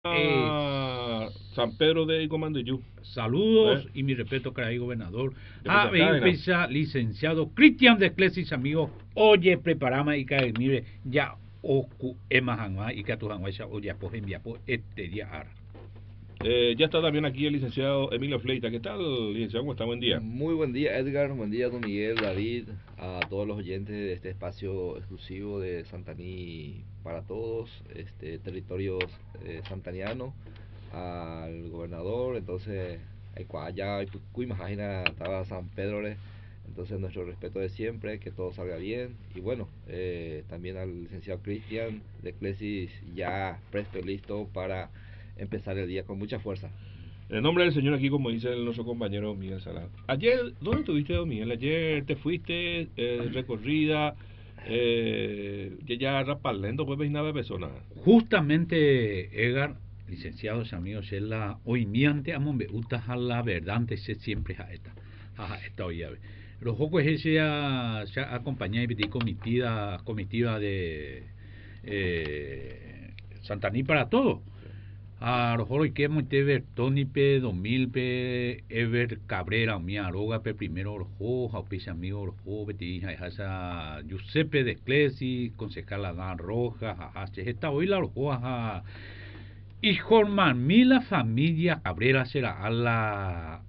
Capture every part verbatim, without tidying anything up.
Eh, a San Pedro de Comandillú. saludos ¿Eh? y mi respeto, caray gobernador. De A Pechacá, era. pesa licenciado Cristian de Clesis, amigo. Oye, preparama y cae, mire, ya oku emahanwa y que tu hanwaisha oye, pues envía por este día ara. Eh, ya está también aquí el licenciado Emilio Fleita. ¿Qué tal, licenciado? ¿Cómo está? Buen día. Muy buen día, Edgar, buen día, don Miguel, David, a todos los oyentes de este espacio exclusivo de Santaní para todos, este territorio eh, santaniano, al gobernador. Entonces, hay cua- ya hay cuy majajina estaba San Pedro, le. Entonces nuestro respeto de siempre, que todo salga bien. Y bueno, eh, también al licenciado Cristian de Clesis, ya presto y listo para empezar el día con mucha fuerza. En el nombre del Señor aquí, como dice el- nuestro compañero Miguel Salado. Ayer, ¿dónde estuviste, don Miguel? Ayer te fuiste, eh, recorrida, eh, ya ya rapalendo, pues ves nada persona. Justamente, Edgar, licenciados amigos, es la oimiante amombe uta a la verdad antes se siempre a esta. A esta oye, los jocos ese ya acompañado de comitiva, comitiva de eh, Santaní para todo. A los joros que hemos de Tony pe dos mil pe Ever Cabrera mi aroga pe primero los jojos a pis amigo los jojos te hija esa Giuseppe de Clesi concejal Dan Roja a esta hoy la los jojos a y Jorman mi la familia Cabrera será a la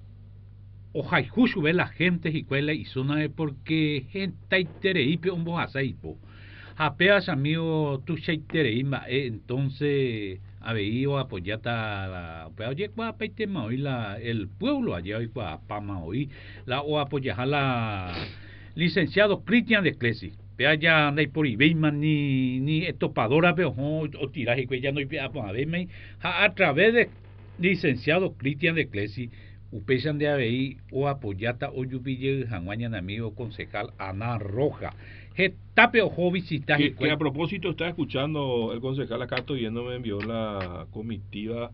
oja y justo ve la gente y cuela y zona de porque gente itereipe un bojasaipo apeas amigo tu sheitereima entonces había apoyata la pero oye cua peite hoy la el pueblo allá hoy cua pama hoy la o apoyar la licenciado Cristian de Clesi vea ya anda por Ibeiman ni ni topadora pero o tiraje que ya no a verme a través de licenciado Cristian de Clesi upesan de ahí o apoyata o yupille janguañan amigo concejal Ana Roja Tape o visitas y Que, que a propósito, estaba escuchando el concejal acá, estoy viendo, me envió la comitiva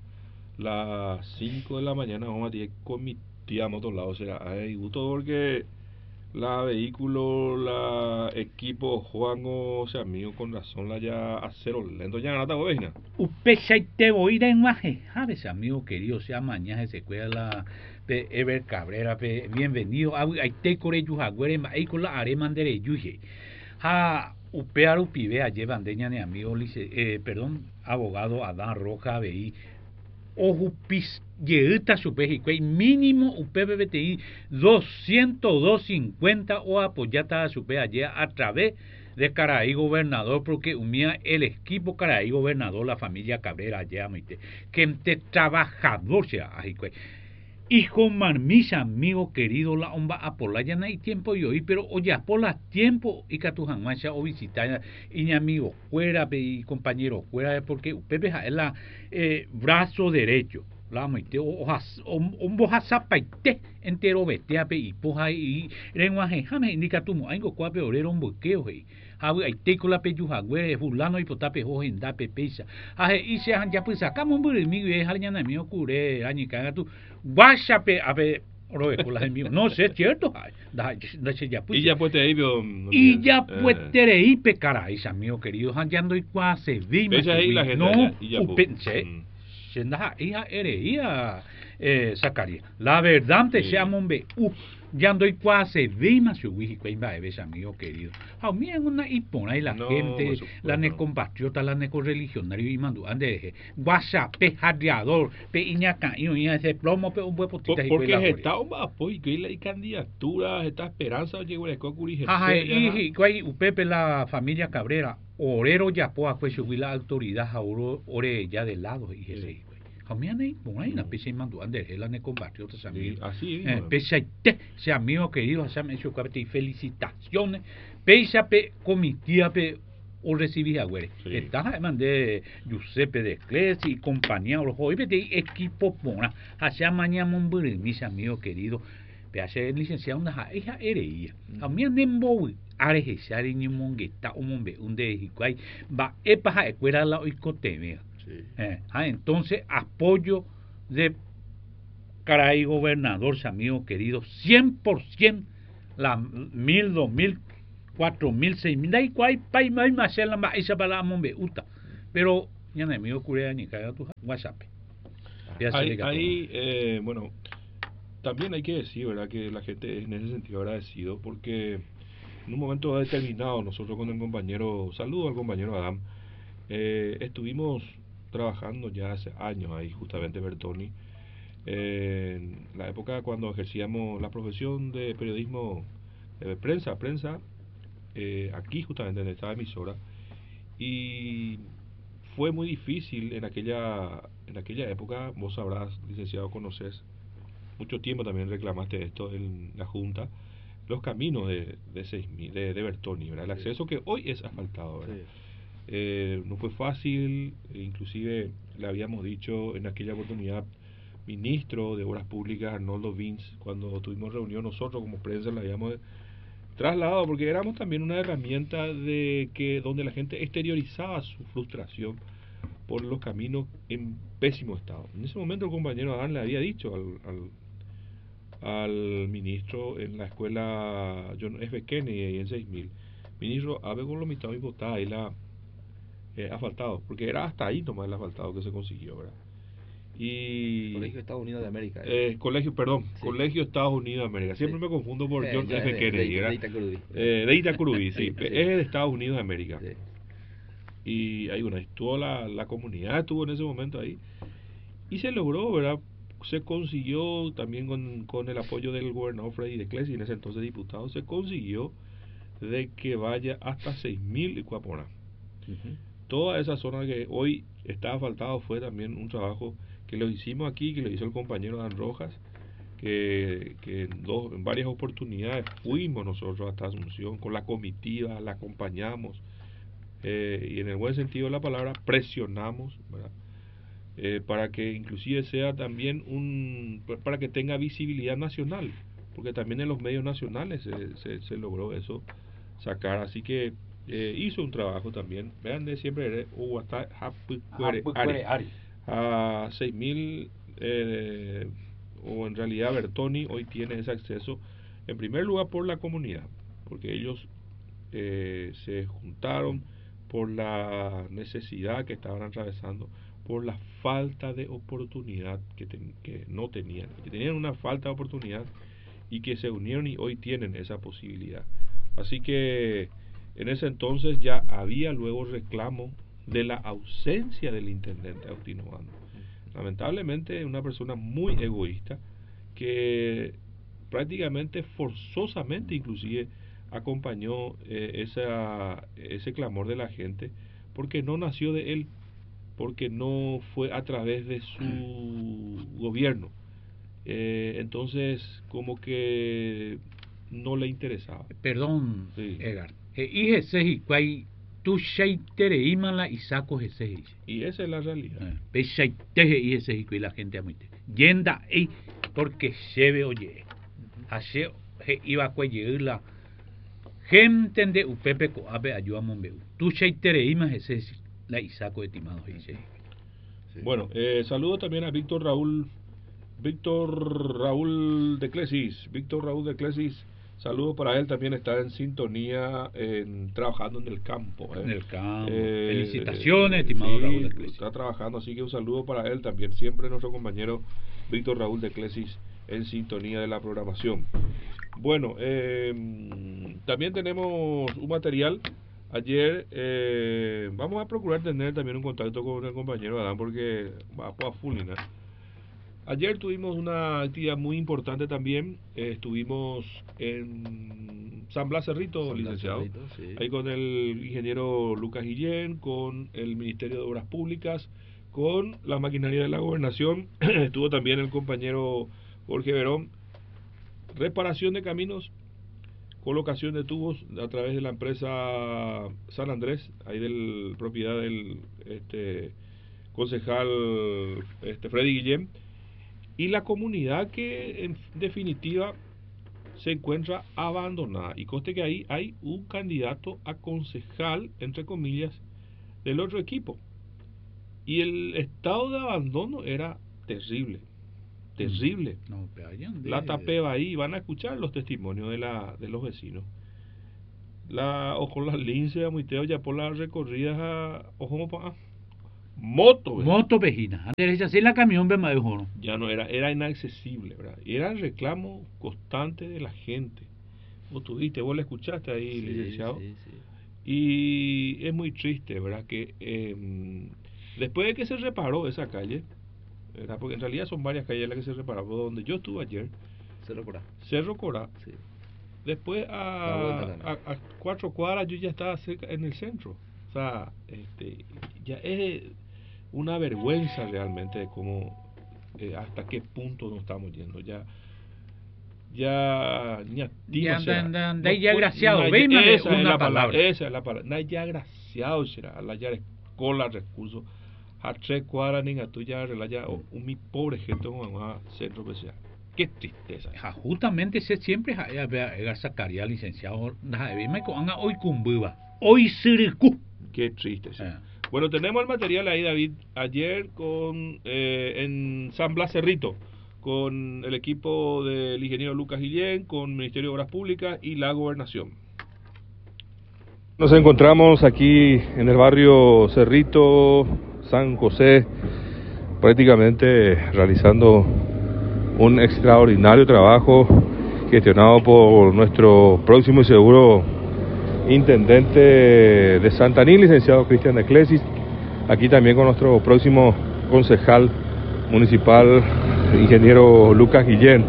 las cinco de la mañana, vamos a tener comitiva a otro lado, o sea, hay gusto porque la vehículo, la equipo, Juan, o sea, amigo, con razón, la ya a cero lento, ya ganata, vecina. Upesa y te voy a imagen, sabes, amigo querido, sea mañana se cuida la pe Ever Cabrera, pe, bienvenido, ahí te core yujaguere, ahí con la areman de yuje. Ha upear upivea llevan deña ne amigo lice, eh, perdón, abogado Adán Roja veí ojo pis yeita supejicue mínimo U P B T I doscientos dos cincuenta o apoyata a su allá a través de Caraí gobernador porque unía el equipo Caraí gobernador la familia Cabrera allá que te trabajador sea ajicue hijo man, mis amigos queridos, la omba a por la ya no hay tiempo y hoy, pero oye, por la tiempo y que tu janguancha o visitar y mi amigo fuera y compañero fuera porque Pepe es la eh, brazo derecho. La maite o un boja zapaite entero bestia pe y poja y lenguaje jame ni catumo aingo cuape orero un boqueo he hawe ai tecola pe juhagüe fulano y potape ho en da pe pesa aje y se han ya pues sacamos un mi es hañana mío cure añi caga tu guachape a ver oro con la mío no sé cierto da da se ya pues Y ya pues te ahí, vio, y ya pues eh, terei pe caray amigo querido hanyando y cuase vima pesa ahí la gente no allá, y ya pues. upense Mm, Shendaha hija ereía eh, Zacarías. La verdad te sí. sea mombe uh ya ando y cuase vima su wiji cuemba de ves amigo querido. A mí en una hipona y la No, gente, por la supuesto. necompatriota, la necorreligionario y mandu ande WhatsApp, pe jadiador, pe iñaca, y iña ese plomo, pe un buen potita Por, y porque cuela se gore. está un apoyo, que hay candidaturas, esta esperanza, llegó el escocuri, Ajá, ya. y cuay upepe la familia Cabrera, orero ya poa fue subir la autoridad a ore ya de lado y ese. Hamiane, bueno, una pese mandu ande la ne combatió otros Sí, amigos. así Eh, mismo. pese a te, se amigo querido, se me hizo y felicitaciones. Pese a pe comitiva pe o recibí a güey. Sí. Está mandé Giuseppe de Clesi y compañía los hoy de equipo pona. Hacia mañana un mis amigos queridos. Pe hace licenciado una hija ereía. A mí anembo arejeshari ni mongeta o mombe un de hikwai va epa escuela la oicoteme. Sí. Eh, ah, entonces, apoyo de Caray gobernador, amigo querido, cien por ciento, la mil, dos mil, cuatro mil, seis mil, da igual, pay, may, masela, ma, esa bala, mombe, uta. Pero Ya no me ocurre ni caiga tu WhatsApp. Ahí, ahí eh, bueno, también hay que decir, ¿verdad?, que la gente es en ese sentido agradecido porque en un momento determinado nosotros con el compañero, saludo al compañero Adam, eh, estuvimos trabajando ya hace años ahí justamente Bertoni, eh, en la época cuando ejercíamos la profesión de periodismo de prensa, prensa, eh, aquí justamente en esta emisora, y fue muy difícil en aquella en aquella época. Vos sabrás, licenciado, conoces, mucho tiempo también reclamaste esto en la Junta, los caminos de de, seis mil, de, de Bertoni, ¿verdad? El acceso que hoy es asfaltado, ¿verdad? Sí. Eh, no fue fácil, inclusive le habíamos dicho en aquella oportunidad, ministro de Obras Públicas Arnoldo Vince, cuando tuvimos reunión nosotros como prensa, le habíamos trasladado, porque éramos también una herramienta de que donde la gente exteriorizaba su frustración por los caminos en pésimo estado. En ese momento el compañero Adán le había dicho al, al, al ministro en la escuela John F. Kennedy ahí en seis mil, ministro, ave con lo mitad y botada ahí la eh, asfaltado, porque era hasta ahí nomás el asfaltado que se consiguió, ¿verdad? Y Colegio Estados Unidos de América. ¿eh? Eh, colegio, perdón, sí. Colegio Estados Unidos de América. Siempre sí. me confundo por John eh, F. Kennedy. De, de Itacurubí. Eh, de Itacurubí, sí. sí. Es de Estados Unidos de América. Sí. Y ahí, bueno, estuvo la, la comunidad, estuvo en ese momento ahí. Y se logró, ¿verdad? Se consiguió también con, con el apoyo del gobernador Freddy de Clesi, en ese entonces diputado, se consiguió de que vaya hasta seis mil y Cuaporá. Uh-huh. Toda esa zona que hoy está asfaltado fue también un trabajo que lo hicimos aquí, que lo hizo el compañero Dan Rojas, que, que en, dos, en varias oportunidades fuimos nosotros hasta Asunción con la comitiva, la acompañamos, eh, y en el buen sentido de la palabra presionamos, ¿verdad? Eh, para que inclusive sea también un, para que tenga visibilidad nacional, porque también en los medios nacionales se, se, se logró eso sacar, así que eh, hizo un trabajo también. Vean, de siempre hubo hasta a seis mil, eh, o en realidad Bertoni hoy tiene ese acceso en primer lugar por la comunidad, porque ellos eh, se juntaron por la necesidad que estaban atravesando, por la falta de oportunidad que, ten, que no tenían, que tenían una falta de oportunidad y que se unieron y hoy tienen esa posibilidad. Así que en ese entonces ya había luego reclamo de la ausencia del intendente Agustín Obando. Lamentablemente una persona muy egoísta que prácticamente forzosamente inclusive acompañó eh, esa, ese clamor de la gente, porque no nació de él, porque no fue a través de su gobierno. Eh, entonces como que no le interesaba. Perdón, sí. Edgar. Y ese y cuál tu shaitere imala y saco ese. Y esa es la realidad. Pe shaiteje y ese y la gente amite. Yenda y porque se ve oye. Hace iba a cuellar la gente de upepe co abe ayudamos meu. Tu shaitere ima ese la isaco de timado ese. Bueno, eh, saludo también a Víctor Raúl Víctor Raúl de Clesis, Víctor Raúl de Clesis, saludos para él, también está en sintonía, en, trabajando en el campo. ¿eh? En el campo, eh, felicitaciones, estimado sí, Raúl de Clesis. Está trabajando, así que un saludo para él también, siempre nuestro compañero Víctor Raúl de Clesis en sintonía de la programación. Bueno, eh, también tenemos un material. Ayer eh, vamos a procurar tener también un contacto con el compañero Adán porque va a fulinar. Ayer tuvimos una actividad muy importante también, eh, estuvimos en San Blas Cerrito, San licenciado, Blas Cerrito, sí. Ahí con el ingeniero Lucas Guillén, con el Ministerio de Obras Públicas, con la maquinaria de la Gobernación, estuvo también el compañero Jorge Verón, reparación de caminos, colocación de tubos a través de la empresa San Andrés, ahí de propiedad del este, concejal este, Freddy Guillén, y la comunidad que en definitiva se encuentra abandonada. Y conste que ahí hay un candidato a concejal, entre comillas, del otro equipo. Y el estado de abandono era terrible, terrible. No, de... La tapeba ahí, van a escuchar los testimonios de la de los vecinos. La ojo las lince a muiteo ya por las recorridas a ojo pa moto. ¿verdad? Moto Pejina. Antes así la camión ve más ¿no? Ya no era, era inaccesible, ¿verdad? Era el reclamo constante de la gente. Vos tuviste, vos le escuchaste ahí, Sí, licenciado. sí, sí. Y es muy triste, ¿verdad? Que eh, después de que se reparó esa calle, ¿verdad? Porque en realidad son varias calles las que se repararon. Donde yo estuve ayer, Cerro Corá. Cerro Corá. Sí. Después La a, vuelta a, a cuatro cuadras yo ya estaba cerca en el centro. O sea, este, ya es una vergüenza realmente de cómo, eh, hasta qué punto nos estamos yendo. Ya, ya, ya, Ya o sea, andan- no andan ya puede- graciado, na- véimale esa es una la palabra, palabra. esa es la palabra. Na ya graciado será, la ya escola recursos, a tres cuadras ni a tu ya relaya, o un mi pobre gente con a centro especial. Qué tristeza. Ja, justamente se siempre ha ha sacaría licenciado na me ko anga hoy kumbuba. Hoy siriku. Qué triste. Sí. Ah. Bueno, tenemos el material ahí, David, ayer con eh, en San Blas Cerrito, con el equipo del ingeniero Lucas Guillén, con Ministerio de Obras Públicas y la Gobernación. Nos encontramos aquí en el barrio Cerrito, San José, prácticamente realizando un extraordinario trabajo gestionado por nuestro próximo y seguro intendente de Santaní, licenciado Cristian de Clesis, aquí también con nuestro próximo concejal municipal, ingeniero Lucas Guillén.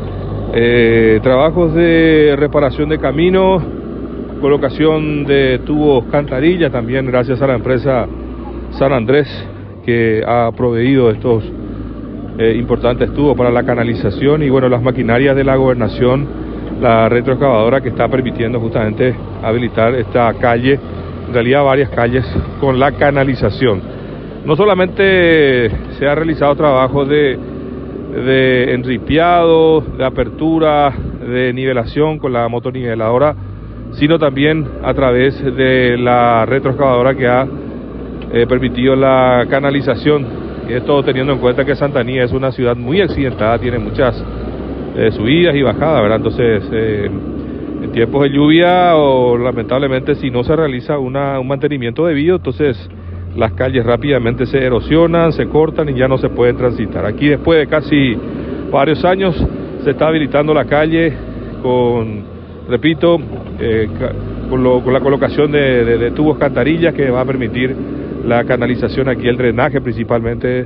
Eh, trabajos de reparación de caminos, colocación de tubos cantarilla, también gracias a la empresa San Andrés que ha proveído estos eh, importantes tubos para la canalización, y bueno, las maquinarias de la gobernación, la retroexcavadora que está permitiendo justamente habilitar esta calle, en realidad varias calles, con la canalización. No solamente se ha realizado trabajo de, de enripiado, de apertura, de nivelación con la motoniveladora, sino también a través de la retroexcavadora que ha eh, permitido la canalización. Y esto teniendo en cuenta que Santaní es una ciudad muy accidentada, tiene muchas eh, subidas y bajadas, ¿verdad? Entonces, eh, en tiempos de lluvia o lamentablemente si no se realiza una, un mantenimiento debido, entonces las calles rápidamente se erosionan, se cortan y ya no se pueden transitar. Aquí después de casi varios años se está habilitando la calle con, repito, eh, con, lo, con la colocación de, de, de tubos cantarillas que va a permitir la canalización aquí, el drenaje principalmente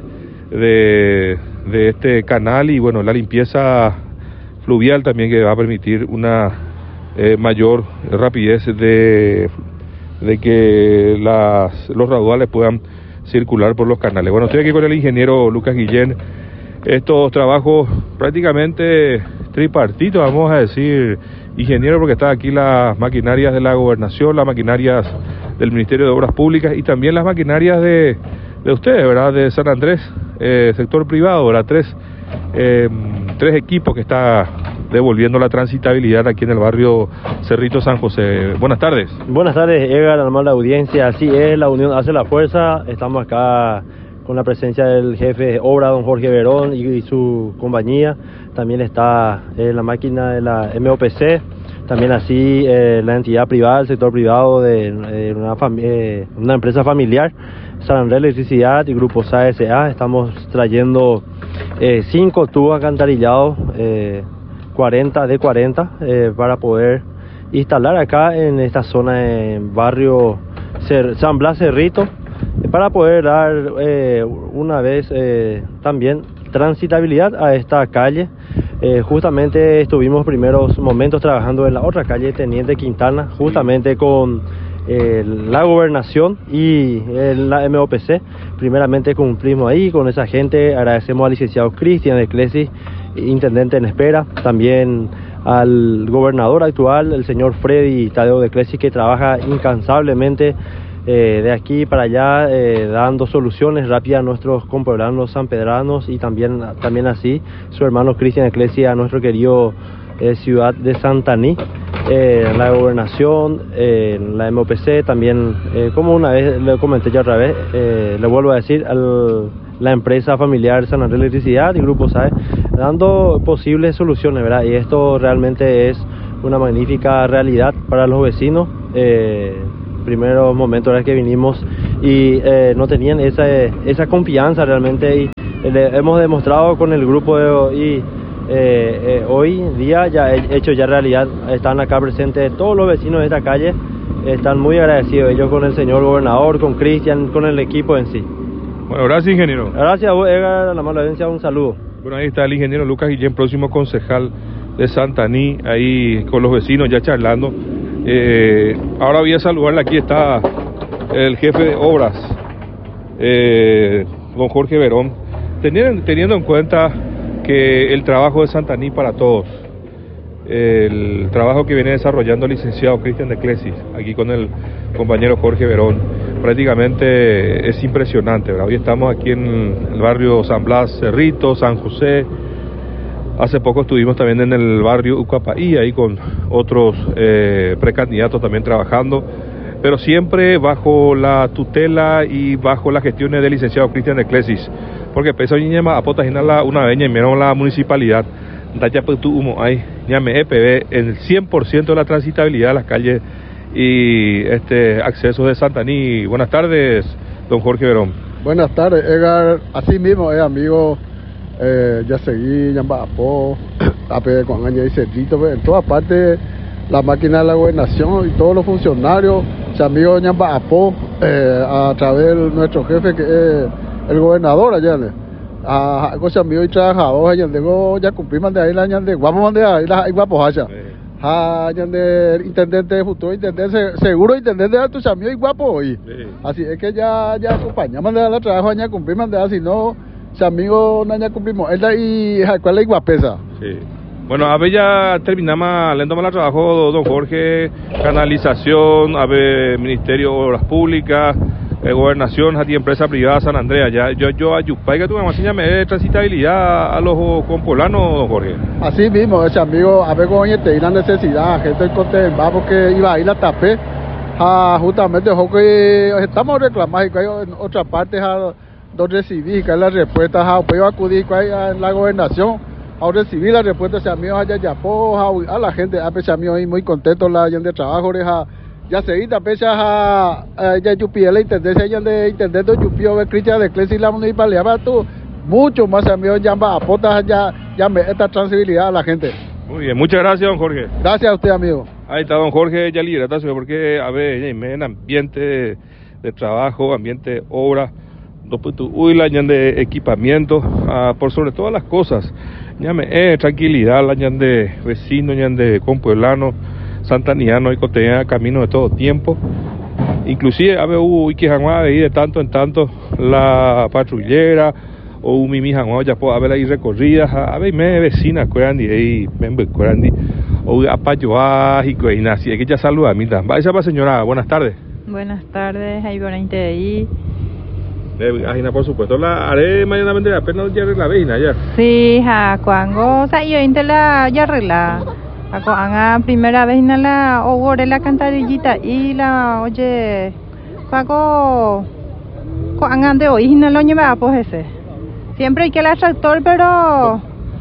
de, de este canal, y bueno, la limpieza fluvial también que va a permitir una eh, mayor rapidez de, de que las, los raudales puedan circular por los canales. Bueno, estoy aquí con el ingeniero Lucas Guillén. Estos trabajos prácticamente tripartitos, vamos a decir, ingeniero, porque están aquí las maquinarias de la gobernación, las maquinarias del Ministerio de Obras Públicas y también las maquinarias de, de ustedes, ¿verdad? De San Andrés, eh, sector privado, ¿verdad? Tres, eh, tres equipos que está devolviendo la transitabilidad aquí en el barrio Cerrito San José. Buenas tardes. Buenas tardes, Edgar, amable audiencia. Así es, la unión hace la fuerza. Estamos acá con la presencia del jefe de obra, don Jorge Verón, y, y su compañía. También está eh, la máquina de la M O P C. También así eh, la entidad privada, el sector privado de, de una, eh, una empresa familiar, San Andrés Electricidad y Grupo S A S A. Estamos trayendo eh, cinco tubos alcantarillados, eh, cuarenta de cuarenta, eh, para poder instalar acá en esta zona en barrio Cer San Blas Cerrito, eh, para poder dar eh, una vez eh, también transitabilidad a esta calle. Eh, justamente estuvimos primeros momentos trabajando en la otra calle, Teniente Quintana, justamente con eh, la gobernación y eh, la M O P C. Primeramente cumplimos ahí con esa gente. Agradecemos al licenciado Cristian de Clesis, intendente en espera, también al gobernador actual, el señor Freddy Tadeo de Clesis, que trabaja incansablemente Eh, de aquí para allá, eh, dando soluciones rápidas a nuestros compueblanos sanpedranos, y también, también así su hermano Cristian Eclesia a nuestro querido eh, ciudad de Santaní, eh, la gobernación, eh, la M O P C, también, eh, como una vez le comenté ya otra vez, eh, le vuelvo a decir, al, la empresa familiar San Andrés Electricidad y Grupo S A E, dando posibles soluciones, ¿verdad? Y esto realmente es una magnífica realidad para los vecinos. Eh, primeros momentos era que vinimos y eh, no tenían esa, esa confianza realmente, y le hemos demostrado con el grupo de, y eh, eh, hoy día ya he hecho ya realidad. Están acá presentes todos los vecinos de esta calle, están muy agradecidos ellos con el señor gobernador, con Cristian, con el equipo en sí. Bueno, gracias, ingeniero. Gracias a vos, Edgar, la mala audiencia, un saludo. Bueno, ahí está el ingeniero Lucas Guillén, próximo concejal de Santaní, ahí con los vecinos ya charlando. Eh, ahora voy a saludarle, aquí está el jefe de obras, eh, don Jorge Verón, teniendo, teniendo en cuenta que el trabajo de Santaní para todos, el trabajo que viene desarrollando el licenciado Cristian de Clesis, aquí con el compañero Jorge Verón, prácticamente es impresionante, ¿verdad? Hoy estamos aquí en el barrio San Blas, Cerrito, San José. Hace poco estuvimos también en el barrio Ucapaí, ahí con otros eh, precandidatos también trabajando, pero siempre bajo la tutela y bajo las gestiones del licenciado Cristian de Clesis, porque peso ñema apota una vez en la municipalidad, Daya Putu Humo hay, ñame E P B, el cien por ciento de la transitabilidad de las calles y este acceso de Santaní. Buenas tardes, don Jorge Verón. Buenas tardes, Edgar. Así mismo es, amigo. Eh, ya seguí, Yambapo, A P D con Aña y Cerrito, en todas partes, la máquina de la gobernación y todos los funcionarios, se amigo Yambapo, eh, a través de nuestro jefe que es el gobernador allá, a cosa amigo y trabajadores allá, digo, ya cumplimos de ahí la año de guapo, de ahí la guapo allá. Ah, de intendente de futuro, intendente seguro, intendente de tus amigos y guapo hoy. Así es que ya, ya acompañamos de la trabajo, aña cumplimos de así, no. Si amigo no cumplimos, él y cuál es guapesa. Sí. Bueno, a ver ya terminamos lento más el trabajo, don Jorge, canalización, a ver Ministerio de Obras Públicas, eh, Gobernación, a ti empresa privada San Andrea, ya yo yo ayupay que tu mamá me transitabilidad a los compolanos, don Jorge. Así mismo, ese amigo, a ver con te la necesidad, gente contenta, porque iba a ir la tapé, ah, justamente Jorge, estamos reclamando que hay en otra parte a no recibí que es la respuesta, a puedo acudir a la gobernación a recibir la respuesta, ese amigo allá ya a la gente, a pesar amigo muy contento la gente de trabajo, ya se viste a pesar a ya yupi la intendencia ya de intendente yupio de Cristian de Clesis la municipalidad, tú mucho más amigos ya aporta ya ya me esta transibilidad a la gente. Muy bien, muchas gracias, don Jorge. Gracias a usted, amigo. Ahí está don Jorge ya libertación, porque a ver en ambiente de, de trabajo, ambiente de obra, uy, la ñan de equipamiento, ah, por sobre todas las cosas, ñame, eh, tranquilidad, la ñan de vecino, ñan de compueblano, santaniano y cotidiana camino de todo tiempo, inclusive a ver, uy, que jamás veí de tanto en tanto la patrullera, o un mimi jamás ya puedo ver ahí recorridas, a ver, me vecina, cuerandi, ahí, me cuerandi, o apayoa y cuerina, así es que ya saluda a mí, va esa señora, buenas tardes. Buenas tardes, ahí bonamente de ahí. Ajina, por supuesto, la haré mañana vendré apenas ya arregla veina ya. Sí, ja, cuando sa yo inte la ya arregla. Ako anga primera vez na la ogore la cantarillita y la oye pago ko anga de hoy na lo lleva pues ese. Siempre hay que la tractor pero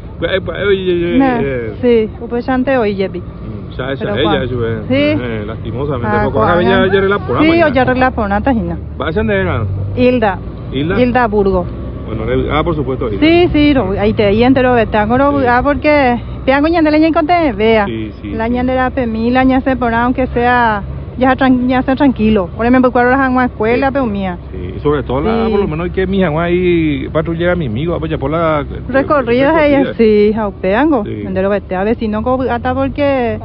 sí, pues antes hoy llevi. Ya esa ella eso es. Sí. Lastimosamente, porque van a venir a arreglar por sí, yo ya arregla por una tajina. ¿Va a ser de era? Hilda. Hilda. Hilda Burgo. Bueno, ah, por supuesto. Hilda. Sí, sí, ahí te di entero de tango, ah, porque pean ñande la ñan conte, vea. Sí, sí. La ñan de la pemi, la ñan se por aunque sea ya tran, ya sea tranquilo. Por ejemplo, cuando las en escuela, pero mía. Sí, sobre todo la, por lo menos que mi agua ahí patrullera a mi amigo, pues ya por la recorridas ella sí, jaupeango. Entero vete a vecino hasta porque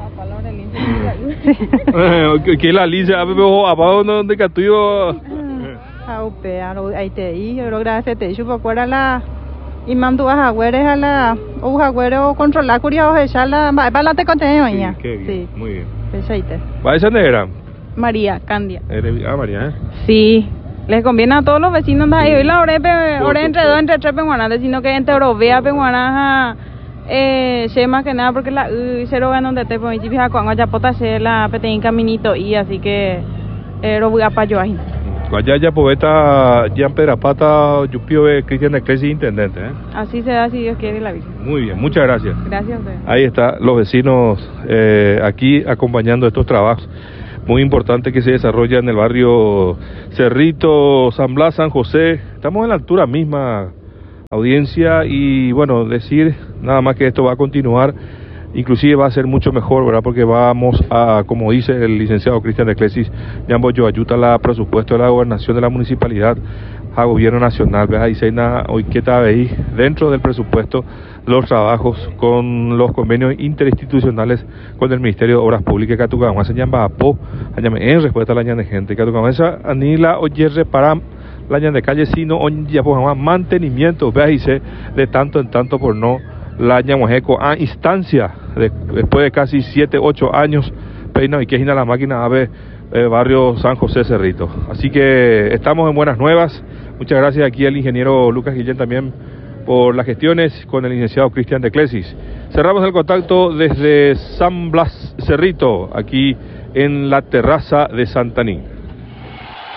que la lice a ver abajo donde catuyo Aupea, ahí te di, yo gracias te dicho por fuera la y mando a Jaguares a la o Jaguares o controlar curiosos echar la para la te conté mañana. Sí, muy bien. Pesaite. ¿Va esa negra? María Candia. Ah, María, ¿eh? Sí. Les conviene a todos los vecinos de ahí. Hoy la hora entre dos, entre tres penguanas, sino que entre europea penguanas eh se más que nada porque la uh, cero ganan donde te pones fija con allá pota se la peteín caminito y así que eh lo voy a payo ahí. Vaya ya poeta Jean Pedrapata Yupio de Cristian de Clesis intendente, ¿eh? Así se da si Dios quiere la vida. Muy bien, muchas gracias. Gracias a usted. Ahí está los vecinos eh, aquí acompañando estos trabajos. muy importante que se desarrolla en el barrio Cerrito, San Blas, San José. Estamos en la altura misma, audiencia, y bueno, decir nada más que esto va a continuar, inclusive va a ser mucho mejor, ¿verdad? Porque vamos a, como dice el licenciado Cristian de Clesis, Yambo Yoayuta, la presupuesto de la gobernación de la municipalidad a gobierno nacional, ¿verdad? Y Seina hoy que está ahí dentro del presupuesto los trabajos con los convenios interinstitucionales con el Ministerio de Obras Públicas Catucamá se llama APO, en respuesta a la de gente Catucamá esa anila oye repara la de calle sino ya pues mantenimiento, vea y se de tanto en tanto por no la ñamojeco a instancia de, después de casi siete ocho años peina y que la máquina ave eh, barrio San José Cerrito. Así que estamos en buenas nuevas. Muchas gracias aquí al ingeniero Lucas Guillén también por las gestiones con el licenciado Cristian de Clesis. Cerramos el contacto desde San Blas Cerrito, aquí en la terraza de Santaní.